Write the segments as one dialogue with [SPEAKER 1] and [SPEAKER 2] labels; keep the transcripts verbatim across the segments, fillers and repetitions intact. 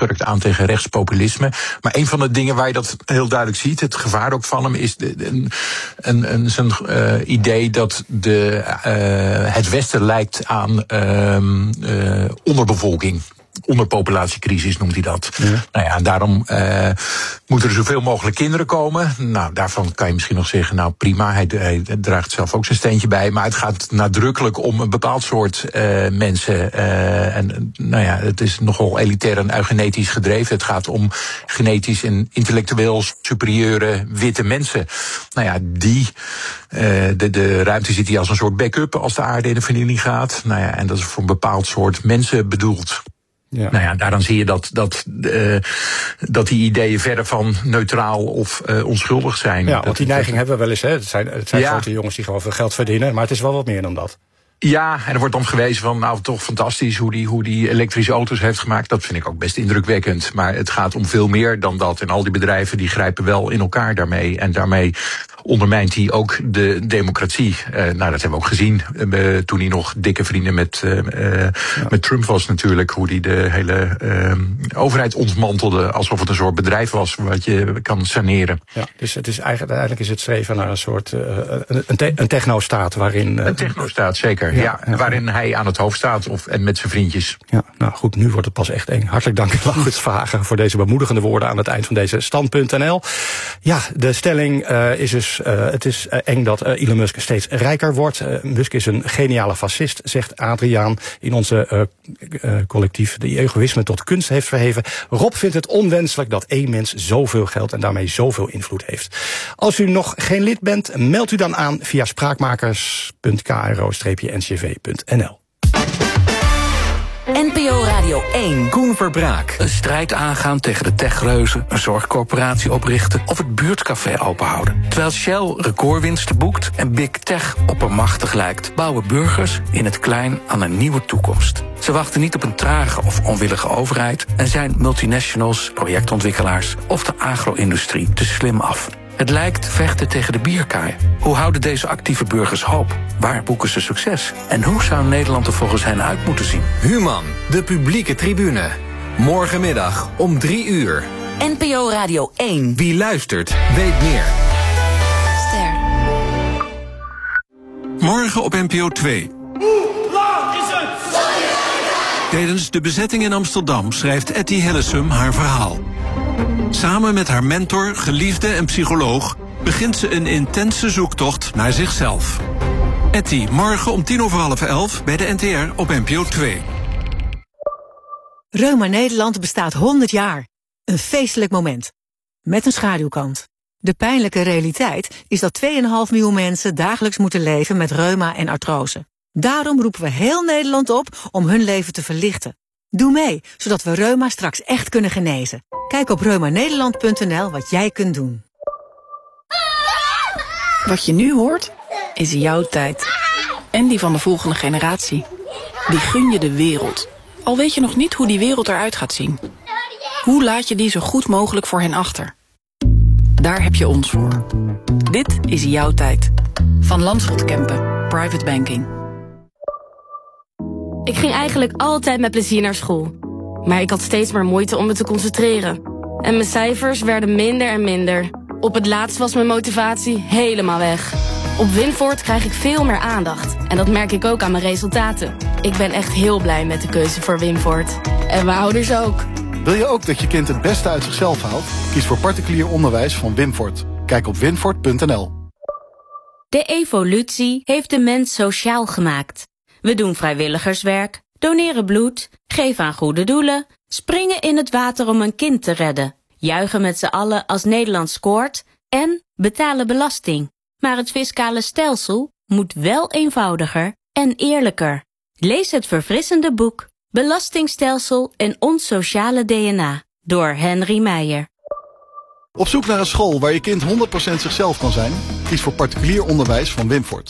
[SPEAKER 1] schurkt aan tegen rechtspopulisme. Maar een van de dingen waar je dat heel duidelijk ziet, het gevaar ook van hem, is de, de, een, een, een, zijn uh, idee dat de, uh, het Westen lijkt aan uh, uh, onderbevolking. Onderpopulatiecrisis noemt hij dat. Ja. Nou ja, en daarom uh, moeten er zoveel mogelijk kinderen komen. Nou, daarvan kan je misschien nog zeggen, nou prima, hij, hij draagt zelf ook zijn steentje bij. Maar het gaat nadrukkelijk om een bepaald soort uh, mensen. Uh, en nou ja, het is nogal elitair en eugenetisch gedreven. Het gaat om genetisch en intellectueel superieure witte mensen. Nou ja, die, uh, de, de ruimte ziet hij als een soort backup als de aarde in de vernieling gaat. Nou ja, en dat is voor een bepaald soort mensen bedoeld. Ja. Nou ja, daaraan zie je dat, dat, uh, dat die ideeën verder van neutraal of uh, onschuldig zijn.
[SPEAKER 2] Ja, want die neiging hebben we wel eens. Hè. Het zijn, het zijn ja. grote jongens die gewoon veel geld verdienen, maar het is wel wat meer dan dat.
[SPEAKER 1] Ja, en er wordt dan gewezen van, nou toch fantastisch hoe die, hoe die elektrische auto's heeft gemaakt. Dat vind ik ook best indrukwekkend. Maar het gaat om veel meer dan dat. En al die bedrijven die grijpen wel in elkaar daarmee. En daarmee ondermijnt hij ook de democratie. Uh, nou, dat hebben we ook gezien uh, toen hij nog dikke vrienden met, uh, uh, ja. met Trump was natuurlijk. Hoe hij de hele uh, overheid ontmantelde alsof het een soort bedrijf was wat je kan saneren.
[SPEAKER 2] Ja, dus het is eigenlijk, eigenlijk is het streven naar een soort uh, een, te, een technostaat waarin... Uh,
[SPEAKER 1] een technostaat, zeker. Ja, ja, ja, waarin hij aan het hoofd staat of, en met zijn vriendjes.
[SPEAKER 2] Ja, nou goed, nu wordt het pas echt eng. Hartelijk dank, Laurens Verhagen, voor deze bemoedigende woorden aan het eind van deze stand punt n l. Ja, de stelling uh, is dus, uh, het is uh, eng dat uh, Elon Musk steeds rijker wordt. Uh, Musk is een geniale fascist, zegt Adriaan in onze uh, uh, collectief die egoïsme tot kunst heeft verheven. Rob vindt het onwenselijk dat één mens zoveel geld en daarmee zoveel invloed heeft. Als u nog geen lid bent, meld u dan aan via spraakmakers punt k r o n c v punt n l.
[SPEAKER 3] N P O Radio één.
[SPEAKER 4] Koen Verbraak. Een strijd aangaan tegen de techreuzen, een zorgcorporatie oprichten of het buurtcafé openhouden. Terwijl Shell recordwinsten boekt en Big Tech oppermachtig lijkt, bouwen burgers in het klein aan een nieuwe toekomst. Ze wachten niet op een trage of onwillige overheid en zijn multinationals, projectontwikkelaars of de agro-industrie te slim af. Het lijkt vechten tegen de bierkaai. Hoe houden deze actieve burgers hoop? Waar boeken ze succes? En hoe zou Nederland er volgens hen uit moeten zien?
[SPEAKER 5] Human, de publieke tribune. Morgenmiddag om drie uur.
[SPEAKER 3] N P O Radio één.
[SPEAKER 5] Wie luistert, weet meer.
[SPEAKER 3] Ster.
[SPEAKER 6] Morgen op N P O twee.
[SPEAKER 7] Hoe laat is het?
[SPEAKER 6] Tijdens de bezetting in Amsterdam schrijft Etty Hillesum haar verhaal. Samen met haar mentor, geliefde en psycholoog begint ze een intense zoektocht naar zichzelf. Etty, morgen om tien over half elf bij de N T R op N P O twee.
[SPEAKER 8] Reuma Nederland bestaat honderd jaar. Een feestelijk moment. Met een schaduwkant. De pijnlijke realiteit is dat twee komma vijf miljoen mensen dagelijks moeten leven met reuma en artrose. Daarom roepen we heel Nederland op om hun leven te verlichten. Doe mee, zodat we reuma straks echt kunnen genezen. Kijk op reuma nederland punt n l wat jij kunt doen.
[SPEAKER 9] Wat je nu hoort, is jouw tijd. En die van de volgende generatie. Die gun je de wereld. Al weet je nog niet hoe die wereld eruit gaat zien. Hoe laat je die zo goed mogelijk voor hen achter? Daar heb je ons voor. Dit is jouw tijd. Van Landschot Kempen, Private Banking.
[SPEAKER 10] Ik ging eigenlijk altijd met plezier naar school. Maar ik had steeds maar moeite om me te concentreren. En mijn cijfers werden minder en minder. Op het laatst was mijn motivatie helemaal weg. Op Winvoort krijg ik veel meer aandacht. En dat merk ik ook aan mijn resultaten. Ik ben echt heel blij met de keuze voor Winvoort. En mijn ouders ook.
[SPEAKER 11] Wil je ook dat je kind het beste uit zichzelf haalt? Kies voor particulier onderwijs van Winvoort. Kijk op winvoort punt n l.
[SPEAKER 12] De evolutie heeft de mens sociaal gemaakt. We doen vrijwilligerswerk, doneren bloed, geven aan goede doelen, springen in het water om een kind te redden, juichen met z'n allen als Nederland scoort en betalen belasting. Maar het fiscale stelsel moet wel eenvoudiger en eerlijker. Lees het verfrissende boek Belastingstelsel en ons sociale D N A door Henry Meijer.
[SPEAKER 11] Op zoek naar een school waar je kind honderd procent zichzelf kan zijn? Kies voor particulier onderwijs van Winvoort.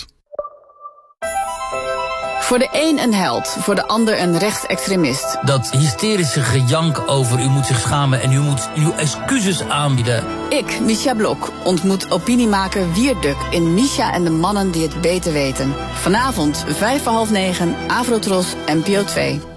[SPEAKER 13] Voor de een een held, voor de ander een rechtsextremist.
[SPEAKER 14] Dat hysterische gejank over u moet zich schamen en u moet uw excuses aanbieden.
[SPEAKER 13] Ik, Misha Blok, ontmoet opiniemaker Wierduk in Misha en de mannen die het beter weten. Vanavond, vijf voor half negen, Avrotros, N P O twee.